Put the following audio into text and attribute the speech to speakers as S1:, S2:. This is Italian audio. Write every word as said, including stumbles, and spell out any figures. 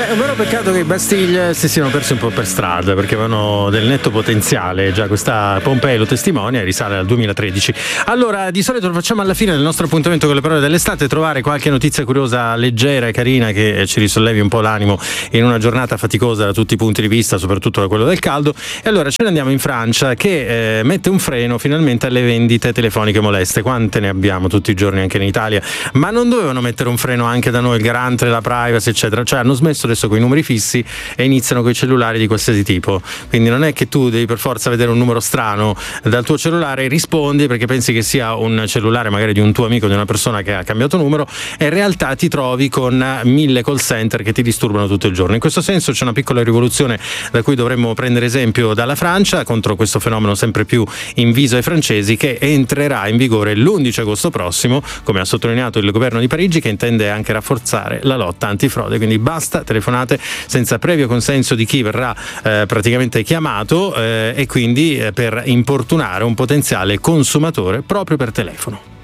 S1: Beh, è un vero peccato che i Bastiglia si siano persi un po' per strada, perché avevano del netto potenziale. Già questa Pompei lo testimonia e risale al duemilatredici. Allora, di solito lo facciamo alla fine del nostro appuntamento con le parole dell'estate, trovare qualche notizia curiosa, leggera e carina che ci risollevi un po' l'animo in una giornata faticosa da tutti i punti di vista, soprattutto da quello del caldo. E allora ce ne andiamo in Francia, che eh, mette un freno finalmente alle vendite telefoniche moleste. Quante ne abbiamo tutti i giorni anche in Italia? Ma non dovevano mettere un freno anche da noi, il garante della privacy, eccetera? Cioè hanno smesso adesso con i numeri fissi e iniziano con i cellulari di qualsiasi tipo. Quindi non è che tu devi per forza vedere un numero strano dal tuo cellulare e rispondi perché pensi che sia un cellulare magari di un tuo amico, di una persona che ha cambiato numero, e in realtà ti trovi con mille call center che ti disturbano tutto il giorno. In questo senso c'è una piccola rivoluzione da cui dovremmo prendere esempio dalla Francia contro questo fenomeno sempre più inviso ai francesi, che entrerà in vigore l'undici agosto prossimo, come ha sottolineato il governo di Parigi, che intende anche rafforzare la lotta antifrode. Quindi basta telefonate senza previo consenso di chi verrà eh, praticamente chiamato eh, e quindi eh, per importunare un potenziale consumatore proprio per telefono.